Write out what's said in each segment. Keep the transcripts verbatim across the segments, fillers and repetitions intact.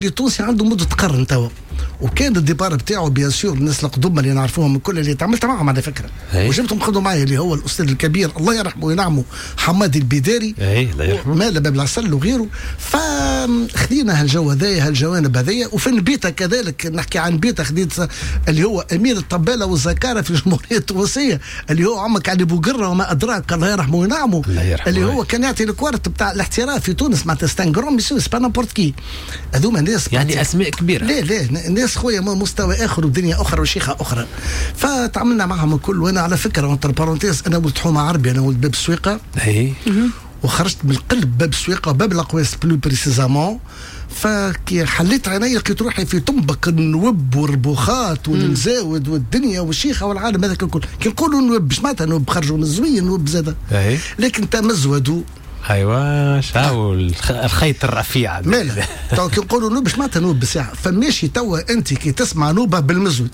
التونسي عنده مده قرن توا، وكان الديبار بتاعه بيان سور الناس القدوم اللي نعرفوهم الكل اللي تعاملت معهم على فكره وجبتهم خذوا معايا اللي هو الاستاذ الكبير الله يرحمه وينعمه حماد البداري الله يرحمه مال باب العسل وغيره. فخذينا هالجو هذايا هالجوانب هذيا. وفي البيتا كذلك نحكي عن بيتا خديت اللي هو امير الطباله والزكاره في الجمهوريه التونسيه اللي هو عمك علي بوقره وما ادراك الله يرحمه وينعمه اللي هو كان يعطي الكوارت بتاع الاحتراف في تونس مع ستانغرون ميسيو سبا نابورت كي هذوما ناس يعني اسماء كبيره. لا لا ناس خويا مستوى اخر ودنيا اخرى وشيخه اخرى. فتعاملنا معهم الكل. وانا على فكره انتر بارونتيز انا ولد حومه عربي انا ولد باب السويقه اي وخرجت من قلب باب السويقه باب الأقواس بلو بريسيزامون. فكي حليت عيني لقيت روحي في طنبق النوب والربوخات والمزاود والدنيا والشيخه والعالم هذاك الكل. كي نقولوا النوب مش معناتها نوب خرجوا من الزوين نوب زاده لكن تمزودوا ايوا شاو الخيط الرفيع مالا تو كي نقولوا نوب مش معناتها نوب بالساعه. فماشي توا انت كي تسمع نوبه بالمزود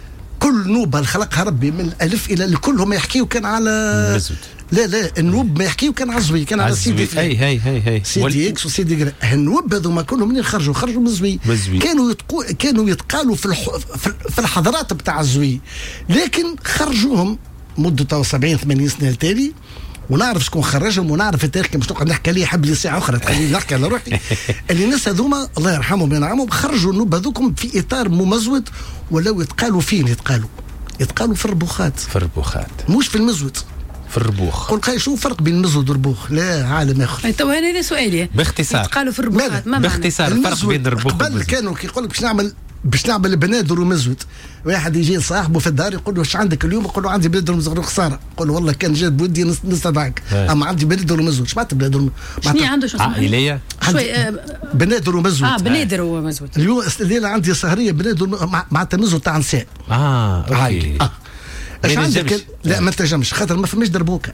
كل نوبه خلقها ربي من الالف الى الكلهم يحكيوا كان على المزود. لا لا النوب ما يحكيوا كان عزوي كان على سيدي هي هي هي هي سيدي اكس وسيدي جرا. النوب هذوما كلهم منين خرجوا خرجوا من الزوي كانوا يتقو كانوا يتقالوا في الح... في الحضارات بتاع الزوي لكن خرجوهم مده سبعين ثمانين سنه التالي ونعرف شكون خرجهم ونعرف التاريخ مش نقعد نحكي عليه حب لي ساعه اخرى تخليني نحكي على روحي. اللي الناس هذوما الله يرحمهم وينعمهم خرجوا النوب هذوكم في اطار ممزود ولاو يتقالوا فين يتقالوا يتقالوا في الربوخات في الربوخات مش في المزود في الربوخ. قل قاي شو الفرق بين المزود والربوخ؟ لا عالم اخر. تو هذا سؤالي باختصار قالوا في الربوخات ما باختصار الفرق بين الربوخ قبل كانوا كي يقول لك باش نعمل باش نعمل بنادر ومزود واحد يجي صاحبه في الدار يقول له واش عندك اليوم؟ يقول له عندي بنادر ومزود خساره. يقول له والله كان جاب ودي نستدعك اما عندي بنادر ومزود. اش معناتها بنادر شنو عنده شو عائليه شوي بنادر ومزود اه بنادر ومزود. اليوم الليله عندي سهريه بنادر معناتها مزود تاع نساء اه اوكي اه اش عندك؟ لا ما تنجمش خاطر ما فماش دربوكه.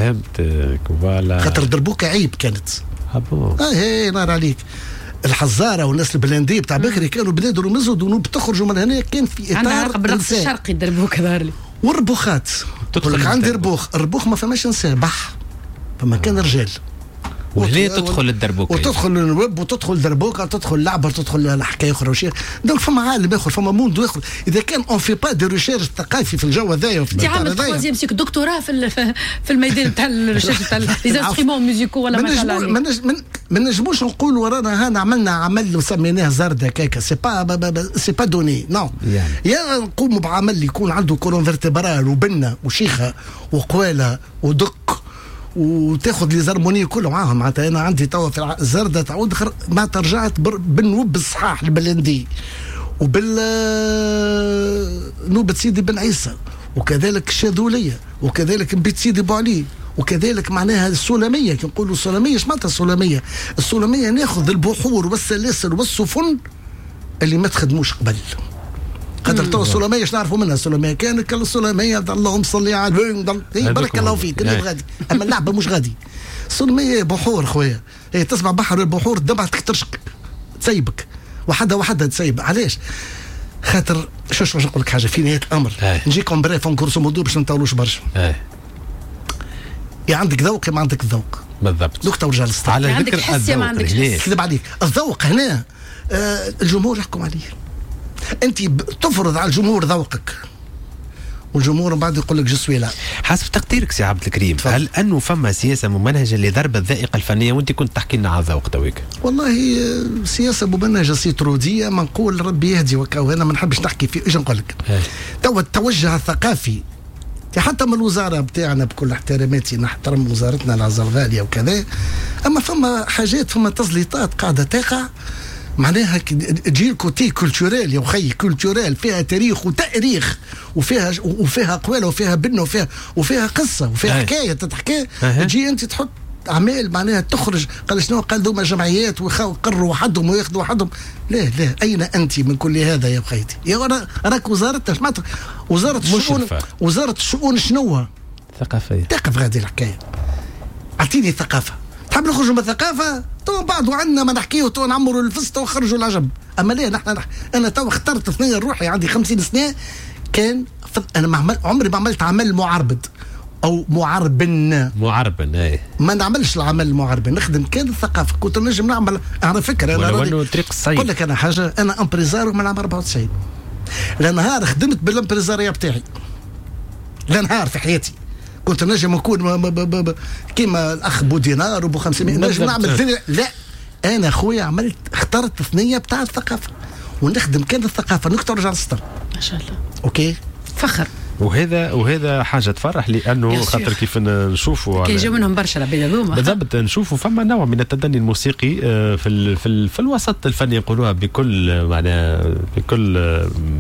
فهمتك فوالا خاطر دربوكه عيب كانت. ابو اه هي نار عليك. الحزاره والناس البلنديه بتاع بكري كانوا بنادر ومزود ونوب تخرجوا من هنا كان في اطار عندها قبل الرقص الشرقي دربوكه ظهر لي والربوخات. تقول لك عندي ربوخ الربوخ ما فماش نساء بح فما كان رجال وهنا تدخل الدربوكه وتدخل الويب وتدخل دربوكه تدخل لعبه تدخل حكايه اخرى وشيء. دونك فما عالم اخر فما موند اخر. اذا كان اون في با دي ريشيرش ثقافي في الجو هذايا وفي البتاع هذايا انت عامل تروازيام سيك دكتوراه في في الميدان تاع الريشيرش تاع لي انسترومون ميوزيكو ولا ما شاء الله ما نجموش نقولوا ورانا هنا عملنا عمل وسميناه زرده كيكا سي با سي با دوني نو يا نقوموا بعمل يكون عنده كولون فيرتبرال وبنه وشيخه وقواله ودق وتاخذ لي زرموني كله معاهم. معناتها انا عندي توا في الزرده تعود ما ترجعت بالنوب الصحاح البلندي وبال نوبه سيدي بن عيسى وكذلك الشاذوليه وكذلك بيت سيدي بوعلي وكذلك معناها السلميه. كي نقولوا السلميه ايش معناتها السلميه؟ السلميه ناخذ البحور والسلاسل والسفن اللي ما تخدموش قبل. خاطر تو السلميه اش نعرفوا منها؟ السلميه كانت السلميه اللهم صل على بارك الله فيك اللي غادي اما اللعبه مش غادي. السلميه بحور خويا هي تسمع بحر البحور دمعتك ترشق تسيبك وحده وحده تسيب. علاش؟ خاطر شو شو نقول لك حاجه في نهايه الامر نجيكم بريف كورسو مودو باش نطولوش برشا. يا عندك ذوق يا ما عندك ذوق بالضبط. دوك تو رجال السطح على عندك حس يا ما عندكش حس. كذب عليك الذوق هنا آه الجمهور يحكم عليه. انت تفرض على الجمهور ذوقك والجمهور من بعد يقول لك جسوي لا. حسب تقديرك سي عبد الكريم فضل. هل انه فما سياسه ممنهجه لضرب الذائقه الفنيه وانت كنت تحكي لنا على الذوق تويك؟ والله سياسه ممنهجه سيتروديه ما نقول ربي يهدي وكا وانا ما نحبش نحكي في ايش نقول لك. تو التوجه الثقافي حتى من الوزاره بتاعنا بكل احتراماتي نحترم وزارتنا العزة الغاليه وكذا اما فما حاجات فما تسليطات قاعده تقع معناها تجي كوتي كولتوريل يا اخي كولتوريل فيها تاريخ وتاريخ وفيها وفيها اقواله وفيها بنه وفيها وفيها قصه وفيها حكايه تتحكي تجي انت تحط اعمال معناها تخرج قال شنو قال ذوما جمعيات ويقروا وحدهم وياخذوا وحدهم. لا لا اين انت من كل هذا يا بخيتي؟ يا راك وزارتنا سمعت وزاره الشؤون وزاره الشؤون شنو؟ ثقافيه ثقافه هذه الحكايه. اعطيني ثقافه تحب نخرجوا من الثقافه تو بعد عندنا ما نحكيو تو نعمروا الفسطه ونخرجوا العجب. اما لا نحن نح... انا تو اخترت اثنين روحي عندي خمسين سنه كان ف... انا ما عمل... عمري ما عملت عمل معربد او معربن معربن اي ما نعملش العمل المعربن، نخدم كان الثقافه. كنت نجم نعمل على فكره انا ولو انه طريق الصعيد. نقول لك انا حاجه، انا امبريزارو من عام أربعة وتسعين، لا نهار خدمت بالامبريزاريا بتاعي، لا نهار في حياتي كنت نجم نكون كيما الاخ بو دينار وبو خمسمائة نجم نعمل. لا انا خويا عملت اخترت الثنيه بتاع الثقافه ونخدم كان الثقافه نكتب رجع السطر ما شاء الله. اوكي فخر. وهذا وهذا حاجه تفرح لانه خاطر كيف نشوفوا كيجيو منهم برشا العباد هذوما بالضبط. نشوفوا فما نوع من التدني الموسيقي في ال في, ال في الوسط الفني يقولوها بكل معناها بكل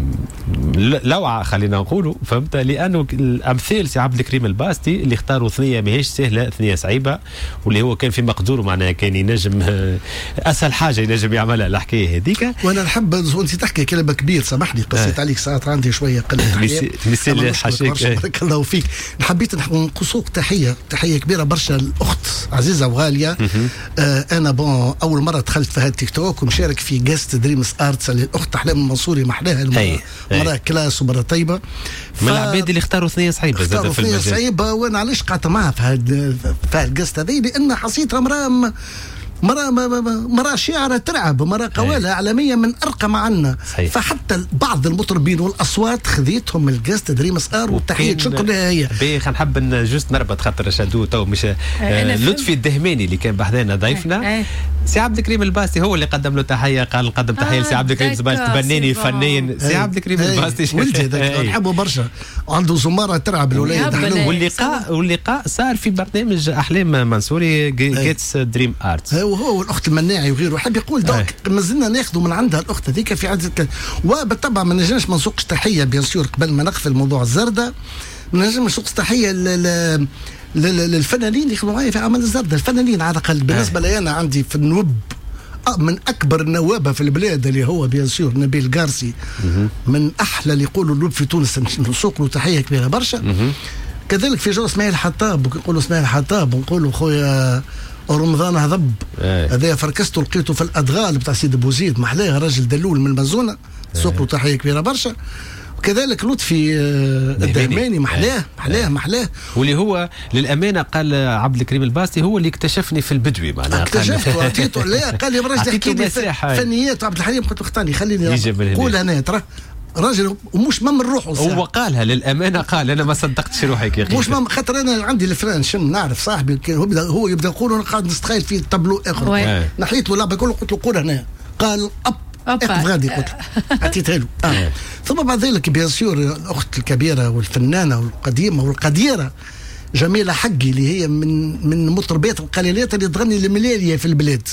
لوعه خلينا نقولوا، فهمت؟ لانه الامثال سي عبد الكريم الباستي اللي اختاروا ثنيه ماهيش سهله، ثنيه صعيبه، واللي هو كان في مقدوره معناها كان ينجم اسهل حاجه ينجم يعملها الحكايه هذيك. وانا نحب وانت تحكي كلام كبير سامحني قصيت عليك ساعات عندي شويه قله مثال حشيك. بارك الله فيك. حبيت نقصوك تحيه تحيه كبيره برشا الاخت عزيزه وغاليه. آه انا بون اول مره دخلت في هذا التيك توك ومشارك في جاست دريمز ارتس اللي الاخت احلام المنصوري محلاها المراه مرة كلاس ومرة طيبه. ف... من العباد اللي اختاروا ثنيه صعيبه زاد في المجال. صعيبه وانا علاش قعدت معها في هذا في الجاست هذه؟ لان حسيتها مراه مرة مرة شاعرة ترعب، مرة قوالة إعلامية من أرقى ما عنا. فحتى بعض المطربين والأصوات خذيتهم من الجاست دريمز ار وتحية شكرا لها هي. باهي نحب جوست نربط خاطر شادو تو مش آه لطفي الدهماني اللي كان بحذانا ضيفنا سي عبد الكريم الباستي هو اللي قدم له تحية، قال نقدم تحية لسي عبد الكريم الباستي تبناني فنيا. سي عبد الكريم الباستي ولدي هذاك نحبه برشا، عنده زمارة ترعب الولاية. واللقاء واللقاء صار في برنامج أحلام منصوري جيتس دريم ارتس وهو والاخت المناعي وغيره. حاب يقول دوك ما زلنا ناخذوا من عندها الاخت هذيك في عدد. وبالطبع ما نجمش ما نسوقش تحيه بيان سور قبل ما نقفل موضوع الزرده، ما نجمش نسوق تحيه للفنانين اللي يخدموا معايا في عمل الزرده، الفنانين على الاقل. بالنسبه لي انا عندي في النوب من اكبر النوابه في البلاد اللي هو بيان سور نبيل قارسي، من احلى اللي يقولوا النوب في تونس، نسوق له تحيه كبيره برشا. كذلك في جو اسماعيل حطاب، يقولوا اسماعيل حطاب ونقولوا خويا رمضان هضب هذا فركسته لقيته في الادغال بتاع سيدي بوزيد محلاه، راجل دلول من المزونه، سوق له تحيه كبيره برشا. وكذلك لطفي الدهماني محلاه محلاه محلاه واللي هو للامانه قال عبد الكريم الباستي هو اللي اكتشفني في البدوي معناها اكتشفته اعطيته. لا قال لي راجل احكي لي فنيات عبد الحليم، قلت له اختارني خليني قول انا ترى راجل ومش مم روحه. هو قالها للامانه، قال انا ما صدقتش روحي يا اخي، مش مم خاطر انا عندي الفران شم نعرف صاحبي هو يبدا هو يبدا يقول انا قاعد نستخيل في تابلو اخر نحيت له لعبه كله قلت له قول هنا، قال اب اخذ غادي قلت عطيتها له. آه. ثم بعد ذلك بيان سور الاخت الكبيره والفنانه والقديمه والقديره جميله حقي اللي هي من من مطربات القليلات اللي تغني الملاليه في البلاد،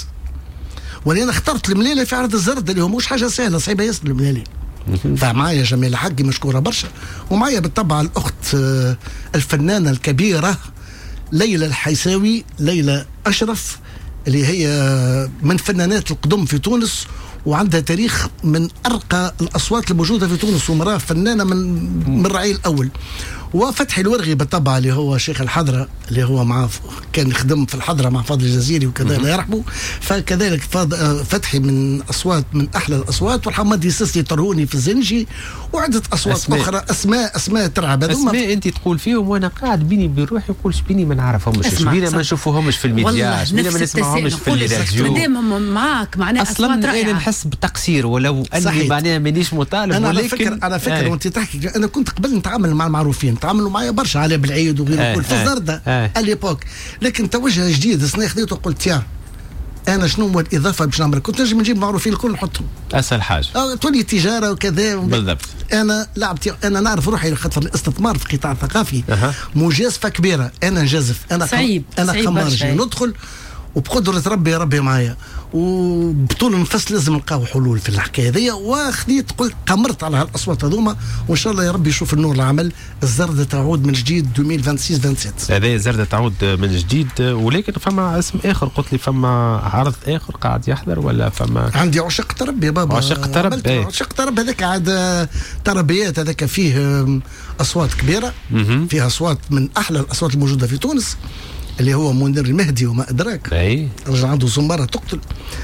ولأن اخترت الملاليه في عرض الزرد اللي هو مش حاجه سهله، صعيبه ياسر الملاليه. فمعايا جميلة حقي مشكورة برشا، ومعايا بالطبع الأخت الفنانة الكبيرة ليلى الحيساوي، ليلى أشرف اللي هي من فنانات القدم في تونس وعندها تاريخ من أرقى الأصوات الموجودة في تونس، ومراه فنانة من من الرعيل الأول. وفتحي الورغي بالطبع اللي هو شيخ الحضرة اللي هو مع كان يخدم في الحضرة مع فاضل الجزيري وكذا الله يرحمه. فكذلك فتحي من أصوات من أحلى الأصوات، والحمد يسسي طرهوني في الزنجي وعدة أصوات أسماء. أخرى أسماء أسماء ترعب أسماء أنت تقول فيهم وأنا قاعد بيني بروحي يقول شبيني ما نعرفهمش، شبينا ما نشوفوهمش في الميديا، شبينا ما نسمعهمش في الراديو. دائما معاك معناها أصلا أنا نحس بتقصير ولو أني معناها مانيش مطالب. أنا ولكن على فكرة على فكرة وأنت تحكي أنا كنت قبل نتعامل مع المعروفين، تعاملوا معايا برشا على بالعيد وغيره آه في الزردة آه اليبوك، لكن توجه جديد سنة خذيته وقلت يا انا شنو هو الاضافه باش نعمل؟ كنت نجم نجيب معروفين الكل نحطهم اسهل حاجه اه تولي تجاره وكذا بالضبط. انا لعبت انا نعرف روحي خاطر الاستثمار في القطاع الثقافي أه. مجازفه كبيره، انا نجازف انا صعيب. انا خمارجي ندخل وبقدرة ربي ربي معايا وبطول النفس لازم نلقاو حلول في الحكايه هذيا. وخديت قلت قمرت على هالاصوات هذوما وان شاء الله يا ربي يشوف النور العمل. الزردة تعود من جديد ألفين وستة وعشرين سبعة هذا الزردة تعود من جديد. ولكن فما اسم اخر قلت لي فما عرض اخر قاعد يحضر ولا فما؟ عندي عشق طرب يا بابا. عشق طرب ايه. عشق طرب هذاك عاد طربيات هذاك فيه اصوات كبيره م-م. فيه اصوات من احلى الاصوات الموجوده في تونس اللي هو منير المهدي وما أدراك. أي رجل عنده زمارة تقتل.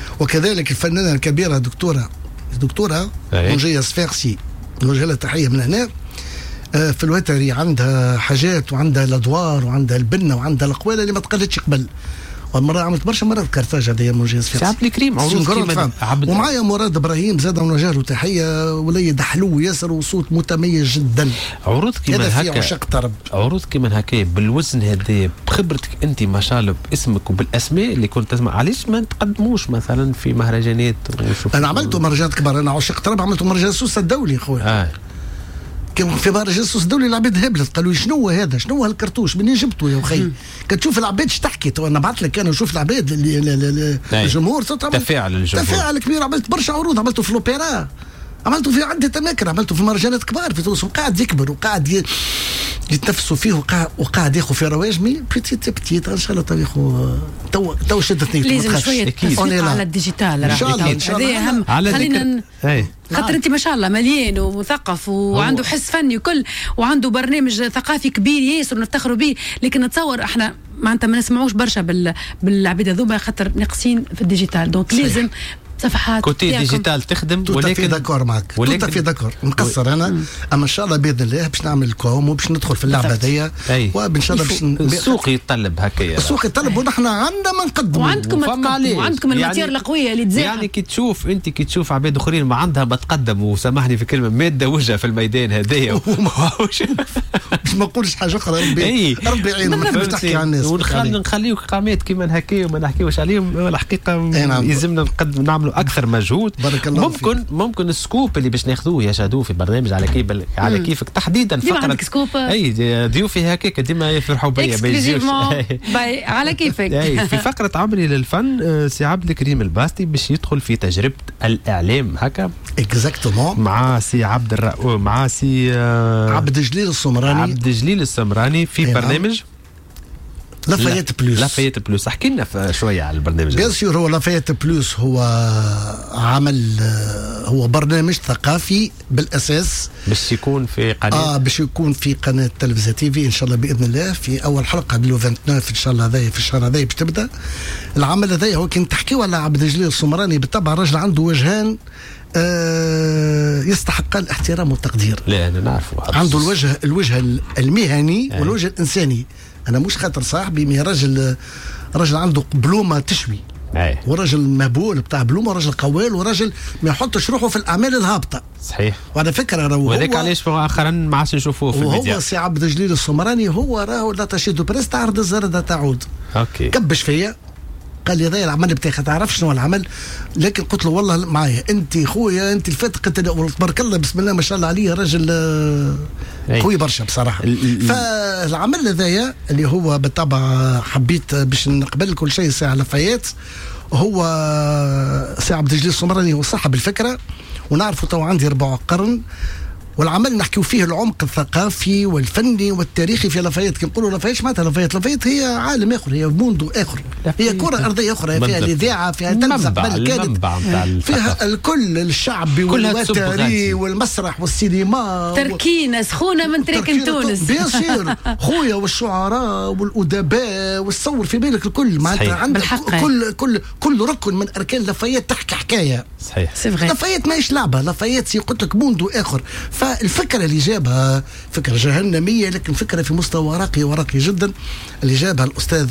وكذلك الفنانة الكبيرة دكتورة دكتورة منجية سفارسي نوجه لها تحية من هنا. في الوتري عندها حاجات وعندها الادوار وعندها البنه وعندها الاقوال اللي ما تقلدش قبل. والمره عملت برشا مرات كارتاج هذايا منجز في عبد الكريم عروض عبد ومعايا مراد ابراهيم زاد نوجه له تحيه، وليد حلو ياسر وصوت متميز جدا. عروض كيما هكا عشق طرب، عروض كيما هكا بالوزن هذا بخبرتك انت ما شاء الله باسمك وبالاسماء اللي كنت تسمع، علاش ما تقدموش مثلا في مهرجانات؟ انا عملته مهرجانات كبار، انا عشق طرب عملته مهرجان سوس الدولي خويا. آه. في مهرجان سوس الدولي العباد هبلت قالوا لي شنو هذا شنو هالكرتوش منين جبته يا اخي؟ كتشوف العباد ايش تحكي، تو انا بعث لك انا نشوف العباد الجمهور تفاعل الجمهور تفاعل كبير. عملت برشا عروض، عملته في الاوبرا، عملته في عدة أماكن، عملته في مهرجانات كبار في تونس، وقاعد يكبر وقاعد يتنفسوا فيه وقاعد, وقاعد ياخذ في رواجمي بتيت بتيت ان شاء الله. تو ياخذ تو تو شدتني لازم شويه تسويق على الديجيتال ان شاء الله ان شاء الله هذا اهم. خلينا خاطر انت ما شاء الله مليان ومثقف وعنده حس فني وكل، وعنده برنامج ثقافي كبير ياسر ونفتخروا به، لكن نتصور احنا معناتها ما نسمعوش برشا بال بالعباد هذوما خاطر ناقصين في الديجيتال، دونك لازم صفحات كوتي ديجيتال تخدم. ولكن في داكور معك ولكن في داكور مقصر انا مم. اما ان شاء الله باذن الله باش نعمل كوم وباش ندخل في اللعبه هذيا، وان شاء الله باش السوق يتطلب هكايا، السوق يتطلب ونحن عندنا ما نقدموا، وعندكم وعندكم الماتير يعني القويه اللي تزاح. يعني كي تشوف انت كي تشوف عباد اخرين ما عندها ما تقدم، وسامحني في كلمه ماده وجهه في الميدان هذايا باش ما نقولش حاجه اخرى. ربي ربي يعيننا ما نحبش نحكي على الناس ونخليو قامات كيما هكايا وما نحكيوش عليهم. الحقيقه يلزمنا نقدم نعملوا اكثر مجهود. ممكن فيه. ممكن السكوب اللي باش ناخذوه يشهدوه في برنامج على كيف على كيفك تحديدا فقره اي ضيوفي هكاك ديما يفرحوا بيا باي على كيفك. اي في فقره عمري للفن سي عبد الكريم الباستي باش يدخل في تجربه الاعلام هكا اكزاكتومون مع سي عبد الرؤوف مع سي عبد جليل السمراني عبد جليل السمراني في أيوة. برنامج لافايت بلوس. لافايت بلوس احكي لنا شويه على البرنامج. بيان سور هو لافايت بلوس هو عمل هو برنامج ثقافي بالاساس باش يكون في قناه اه باش يكون في قناه تلفزه تي في ان شاء الله باذن الله في اول حلقه قبل تسعة وعشرين ان شاء الله هذايا في الشهر هذايا باش تبدا العمل هذايا. هو كان تحكيو على عبد الجليل السمراني بالطبع راجل عنده وجهان آه يستحق الاحترام والتقدير. لا انا نعرفه عنده الوجه الوجه المهني أي. والوجه الانساني. انا مش خاطر صاحبي مي راجل راجل عنده بلومه تشوي أي. وراجل مهبول بتاع بلومه وراجل قوال وراجل ما يحطش روحه في الاعمال الهابطه. صحيح. وعلى فكره راهو وهذاك علاش مؤخرا ما عادش نشوفوه في الميديا. وهو سي عبد الجليل السمراني هو راهو لا تشد بريس تعرض الزرده تعود. اوكي. كبش فيا قال لي هذا العمل بتاعك تعرف شنو العمل، لكن قلت له والله معايا انت خويا انت الفات قلت تبارك الله بسم الله ما شاء الله عليه راجل قوي برشا بصراحه. فالعمل هذايا اللي هو بالطبع حبيت باش نقبل كل شيء ساعه لافايت، هو سي عبد الجليل السمراني هو صاحب الفكره ونعرفه تو عندي ربع قرن، والعمل نحكيو فيه العمق الثقافي والفني والتاريخي في لافايت. كي نقولوا لافايت معناتها لافايت لافايت هي عالم اخر، هي موندو اخر، هي كره ارضيه اخرى، فيها الاذاعه فيها تلفزه قبل كانت فيها الكل الشعبي والوتري والمسرح والسينما تركينا سخونه من تراكن تونس بيان سير خويا والشعراء والادباء والصور في بالك الكل معناتها عندك كل كل كل ركن من اركان لافايت تحكي حكايه. صحيح. لافايت ماهيش لعبه، لافايت قلت لك موندو اخر. فالفكره اللي جابها فكره جهنميه لكن فكره في مستوى راقي وراقي جدا اللي جابها الاستاذ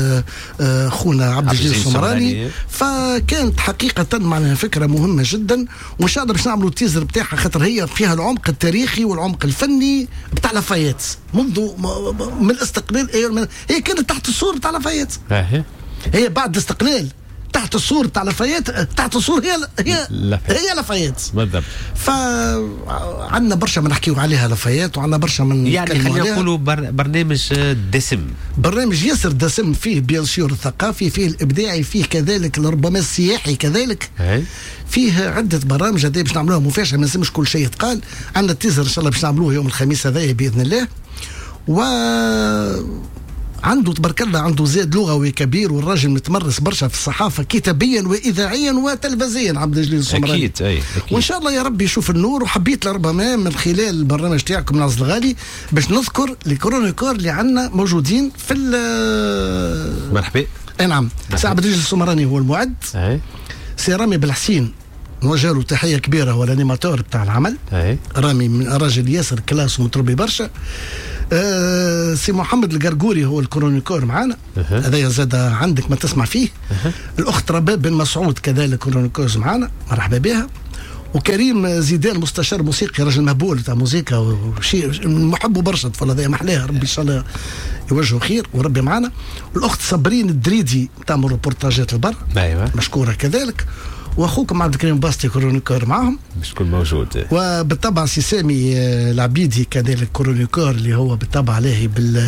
اخونا عبد الجليل السمراني، فكانت حقيقه معناها فكره مهمه جدا، وان شاء الله باش نعملوا التيزر بتاعها خاطر هي فيها العمق التاريخي والعمق الفني بتاع لافايت منذ من الاستقلال. هي كانت تحت السور بتاع لافايت، هي بعد الاستقلال تحت السور تاع لافايت، تحت السور هي هي هي لافايت بالضبط. فعندنا برشا ما نحكيو عليها لافايت وعندنا برشا من يعني خلينا نقولوا بر... برنامج دسم، برنامج ياسر دسم، فيه بيان سور الثقافي، فيه الابداعي، فيه كذلك ربما السياحي كذلك هي. فيه عده برامج هذه باش نعملوها مفاجاه ما لازمش كل شيء يتقال. عندنا التيزر ان شاء الله باش نعملوه يوم الخميس هذايا باذن الله، و عنده تبارك الله عنده زاد لغوي كبير والراجل متمرس برشا في الصحافه كتابيا واذاعيا وتلفزيا عبد الجليل السمراني. اكيد اي اكيد. وان شاء الله يا رب يشوف النور. وحبيت ربما من خلال البرنامج تاعكم ناس الغالي باش نذكر الكرونيكور اللي عندنا موجودين في مرحبا. اي نعم. سي عبد الجليل السمراني هو المعد، اي سي رامي بالحسين نوجه له تحيه كبيره، هو الانيماتور بتاع العمل. أي. رامي من راجل ياسر كلاس ومتربي برشا. آه سي محمد القرقوري هو الكرونيكور معانا، هذا زاد عندك ما تسمع فيه. أه. الاخت رباب بن مسعود كذلك كرونيكور معانا، مرحبا بها. وكريم زيدان مستشار موسيقي، راجل مهبول تاع موسيقى وشيء محبه برشا الطفل هذا، محلاها ربي ان شاء الله يوجهه خير وربي معنا. والاخت صابرين الدريدي تعمل روبورتاجات البر، ايوه مشكوره كذلك. واخوكم عبد الكريم باستي كرونيكور معهم مش كل موجود. وبالطبع سي سامي العبيدي كذلك كرونيكور اللي هو بالطبع عليه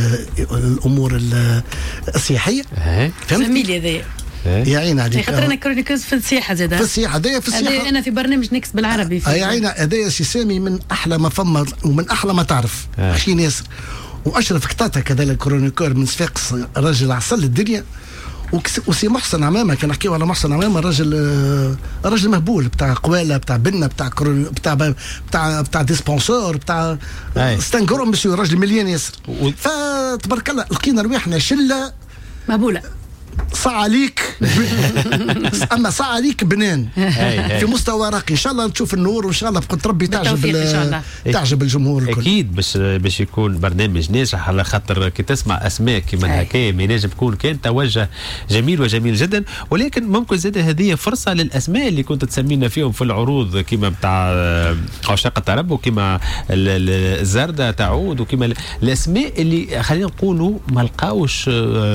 بالامور السياحيه. فهمتني هذايا يا عين عليك. خاطر انا كرونيكوز في السياحه زاد، في السياحه هذايا في السياحه انا في برنامج نكس بالعربي. يا عين هذايا سي سامي من احلى ما فما ومن احلى ما تعرف شي ناس. واشرف قطاطه كذلك كرونيكور من صفاقس، راجل عسل الدنيا. وسي محسن عمامه كان نحكيو على محسن عمامه، راجل راجل مهبول بتاع قواله بتاع بنه بتاع بتاع بتاع بتاع ديسبونسور بتاع ستانكورو مسيو، راجل مليان ياسر. فتبارك الله لقينا رواحنا شله مهبوله صع عليك اما صع عليك بنان في مستوى راقي. ان شاء الله نشوف النور، وان شاء الله بقدر ربي تعجب تعجب الجمهور الكل. اكيد باش باش يكون برنامج ناجح، على خاطر كي تسمع اسماء كيما هكا ما ينجم تكون كان توجه جميل وجميل جدا. ولكن ممكن زاد هذه فرصه للاسماء اللي كنت تسمينا فيهم في العروض، كيما بتاع عشاق الطرب وكيما الزردة تعود وكيما الاسماء اللي خلينا نقولوا ما لقاوش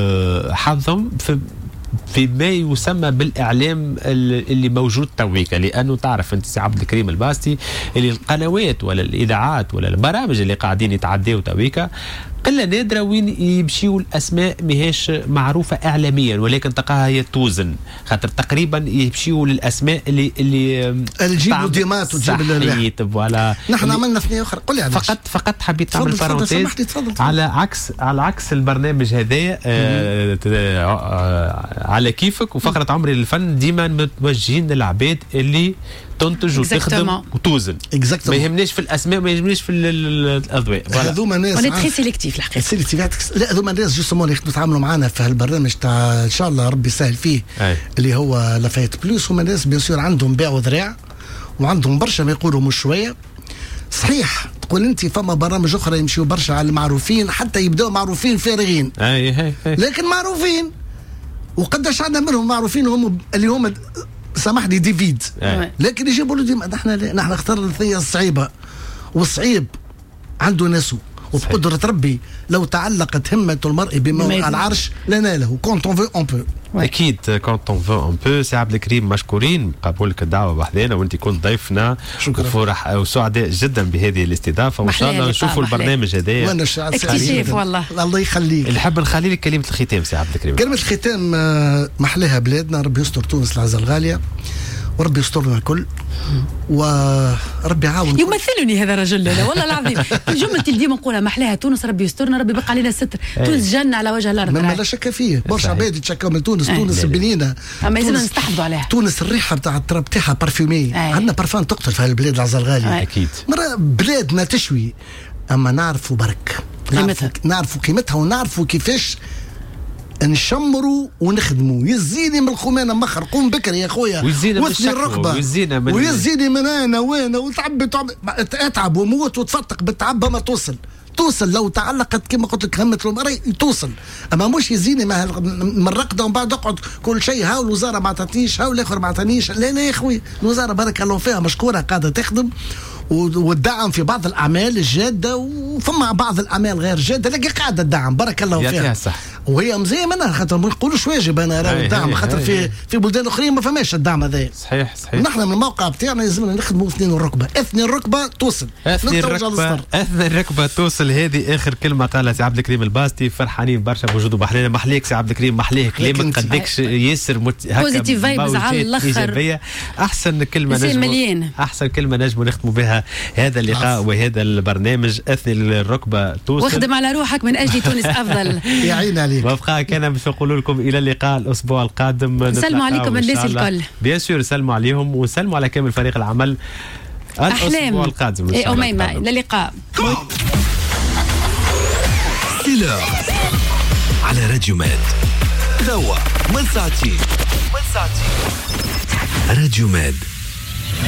حظهم في في ما يسمى بالاعلام اللي موجود تويكا. لانه تعرف انت سي عبد الكريم الباستي اللي القنوات ولا الاذاعات ولا البرامج اللي قاعدين يتعداو تويكا قله نادره وين يمشيوا الاسماء ماهيش معروفه اعلاميا، ولكن تلقاها هي توزن، خاطر تقريبا يمشيوا للاسماء اللي اللي تجيبوا ديمات وتجيب الريح. فوالا نحن عملنا ثنيه اخرى. قل لي علاش فقط فقط حبيت نعمل بارونتيز على عكس على عكس البرنامج هذايا. آه آه على كيفك وفقره عمري للفن ديما متوجهين للعباد اللي تنتج وتخدم وتوزن. ما يهمناش في الاسماء، ما يهمناش في الاضواء. هذوما ناس انا تخي سيليكتيف الحقيقه سيليكتيف. لا هذوما ناس جوستومون اللي يتعاملوا معنا في هالبرنامج تاع ان شاء الله ربي يسهل فيه أي. اللي هو لافايت بلوس. هما ناس بيان سور عندهم باع وذراع وعندهم برشا ما يقولوا مش شويه. صحيح تقول انت فما برامج اخرى يمشيوا برشا على المعروفين، حتى يبداوا معروفين فارغين، اي هي هي. لكن معروفين. وقداش عندنا منهم معروفين هم اللي هم سامحني ديفيد، لكن يجيبوا له ديما نحن نحن اخترنا الثيه الصعيبه، والصعيب عنده ناسه. وبقدرة ربي لو تعلقت همة المرء بموضع العرش لناله. كونت اون فو اون بو. اكيد كونت اون فو اون بو. سي عبد الكريم مشكورين قبولك الدعوه بحذانا، وانت كنت ضيفنا. وفرح وسعداء جدا بهذه الاستضافه، وان شاء الله نشوفوا البرنامج هذايا. وانا اكتشاف والله. الله يخليك. اللي حاب نخلي لك كلمه الختام سي عبد الكريم. كلمه الختام محلاها بلادنا، ربي يستر تونس العزه الغاليه، وربي يسترنا الكل، وربي يعاون. يمثلني هذا الرجل لا والله العظيم. الجمله اللي ديما نقولها محلاها تونس ربي يسترنا، ربي يبقى علينا الستر. تونس جنه على وجه الارض. ما لا شك فيه، برشا عباد يتشكوا من تونس. تونس بنينه، اما لازم نستحفظوا عليها. تونس الريحه بتاع التراب تاعها بارفيومي. عندنا بارفان تقتل في هالبلاد العزه الغاليه. اكيد مرة بلادنا تشوي، اما نعرفوا برك قيمتها، نعرفوا قيمتها ونعرفوا كيفاش نشمروا ونخدموا. يزيني من الخمانه مخر، قوم بكري يا خويا، ويزيني من الرقبه، ويزيني من ويزيني من انا وانا وتعب اتعب وموت وتصدق بالتعب ما توصل توصل لو تعلقت كما قلت لك همة المرأة توصل. اما مش يزيني من الرقده ومن بعد اقعد كل شيء هاو الوزاره ما عطاتنيش، هاو الاخر ما عطانيش. لا لا يا خويا، الوزاره بارك الله فيها مشكوره قاعده تخدم والدعم في بعض الاعمال الجاده، وفما بعض الاعمال غير جاده لكن قاعده تدعم بارك الله فيها. صح. وهي مزيه منها، خاطر ما نقولوش واجب انا راه الدعم، خاطر في في بلدان اخرين ما فماش الدعم هذا. صحيح صحيح. نحن من الموقع بتاعنا لازمنا نخدموا اثنين الركبه، اثنين الركبه توصل، اثنين الركبه اثنين الركبه توصل. هذه اخر كلمه قالها سي عبد الكريم الباستي. فرحانين برشا بوجوده بحلينا. محليك سي عبد الكريم، محليه كلامك قدكش ياسر مت... هكا بوزيتيف فايبز على الاخر. احسن كلمه نجم احسن كلمه نجم نختموا بها هذا اللقاء وهذا البرنامج. اثني الركبه توصل، واخدم على روحك من اجل تونس افضل. يا عين عليك. وفقا كان باش نقول لكم الى اللقاء الاسبوع القادم. سلموا عليكم الناس الكل، بيان سور سلموا عليهم وسلموا على كامل فريق العمل. الاسبوع القادم اي اميمه. الى اللقاء. سيلر على راديو ماد. توا من ساعتين من ساعتين راديو ماد.